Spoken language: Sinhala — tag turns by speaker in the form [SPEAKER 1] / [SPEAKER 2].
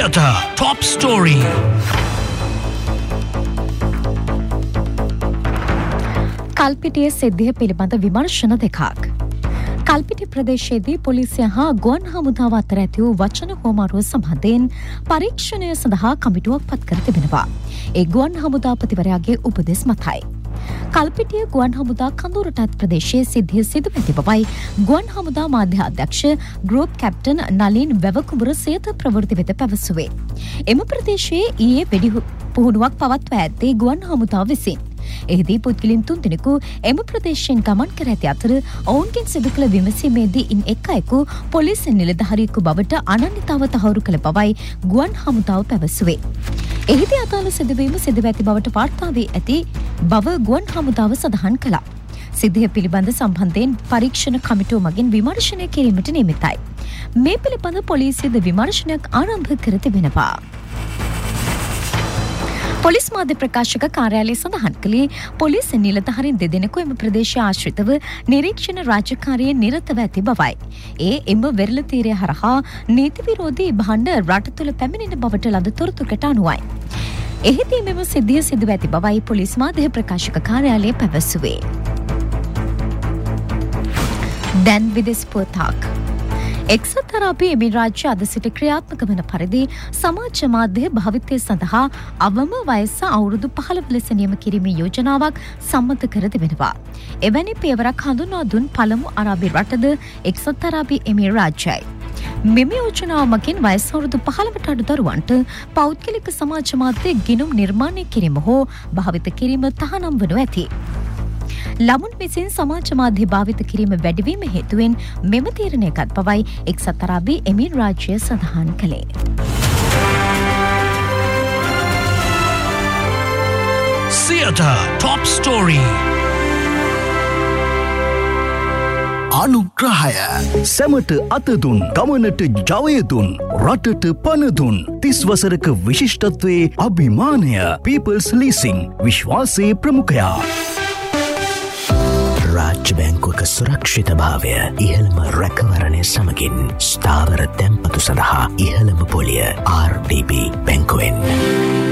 [SPEAKER 1] Theatre Top Story.
[SPEAKER 2] කල්පිටිය සිද්ධිය පිළිබඳ විමර්ශන දෙකක්. කල්පිටි ප්‍රදේශයේදී පොලිසිය හා ගුවන් හමුදාව අතර ඇති වූ වචන හෝමාරුව සම්බන්ධයෙන් පරීක්ෂණය සඳහා කමිටුවක් පත් කර තිබෙනවා. ඒ ගුවන් හමුදාපතිවරයාගේ උපදෙස් මතයි. කල්පිටිය ගුවන් හමුදා කඳුරටත් ප්‍රදේශයේ සිද්ධිය සිදු ඇති බවයි ගුවන් හමුදා මාධ්‍ය අධ්‍යක්ෂ ගෲප් කැප්ටන් නලින් වැවකුඹුර සියත ප්‍රවෘත්ති වෙත පැවසුවේ. එම ප්‍රදේශයේ ඊයේ වෙඩි පුහුණුවක් පවත්වා ඇත්තේ ගුවන් හමුදාව විසින්. එහිදී පුද්ගලයන් 3 දෙනෙකු එම ප්‍රදේශයෙන් ගමන් කර ඇති අතර ඔවුන්ගෙන් සිදු කළ විමසීමේදී ඉන් එක් අයෙකු පොලිස් නිලධාරියෙකු බවට අනන්‍යතාව තහවුරු කළ බවයි ගුවන් හමුදාව පැවසුවේ. එහිදී අදාළ සිදුවීම සිදුව ඇති බවට වාර්තා වී ඇති බව ගුවන් හමුදාව සඳහන් කළා. සිද්ධිය පිළිබඳ සම්බන්ධයෙන් පරීක්ෂණ කමිටුව මගින් විමර්ශනය කිරීමට නියමිතයි. මේ පිළිබඳ පොලිසියද විමර්ශනයක් ආරම්භ කර තිබෙනවා. පොලිස් මාධ්‍ය ප්‍රකාශක කාර්යාලය සඳහන් කළේ පොලිස් නිලධාරීන් 2 දෙනෙකු එම ප්‍රදේශ ආශ්‍රිතව නිරීක්ෂණ රාජකාරියේ නිරතව ඇති බවයි. එම වෙරළ තීරය හරහා නීති විරෝධී භාණ්ඩ රට තුළ පැමිණෙන බවට ලද තොරතුරකට අනුවයි. එහිදී මෙම සිද්ධිය සිදුව ඇති බවයි පොලිස් මාධ්‍ය ප්‍රකාශක කාර්යාලය පැවසුවේ. දැන් විදෙස් පුවතක්. එක්සත් අරාබි එමිරාජ්‍ය අද සිට ක්‍රියාත්මක වන පරිදි සමාජ මාධ්‍ය භාවිතය සඳහා අවම වයස අවුරුදු 15 ලෙස නියම කිරීමේ යෝජනාවක් සම්මත කර තිබෙනවා. එවැනි පියවරක් හඳුන්වා දුන් පළමු අරාබි රටද එක්සත් අරාබි එමිරාජ්‍යයි. මෙම යෝජනාව මගින් වයස අවුරුදු 15ට අඩු දරුවන්ට පෞද්ගලික සමාජ මාධ්‍ය ගිණුම් නිර්මාණය කිරීම හෝ භාවිත කිරීම තහනම් වනු ඇති. ළමුන් විසින් සමාජ මාධ්‍ය භාවිත කිරීම වැඩිවීම හේතුවෙන් මෙම තීරණය ගත් බවයි එක්සත් අරාබි එමිරාජ්‍යය සඳහන් කළේ.
[SPEAKER 1] Theatre Top Story.
[SPEAKER 3] අනුග්‍රහය සැමට අතදුන් ගමනට ජවයදුන් රටට පණදුන් 30 වසරක විශිෂ්ටත්වයේ අභිමානය People's Leasing විශ්වාසයේ ප්‍රමුඛයා. රාජ්‍ය බැංකුවක සුරක්ෂිත භාවය ඉහළම රැකවරණය සමගින් ස්ථාවර තැන්පතු සඳහා ඉහළම පොලිය RDB බැංකුවෙන්.